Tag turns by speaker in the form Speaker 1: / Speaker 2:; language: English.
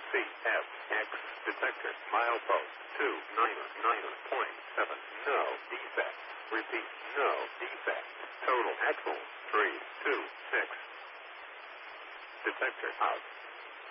Speaker 1: CFX detector. Milepost 299.7. No defect. Repeat, no defect. Total axle 326. Detector out.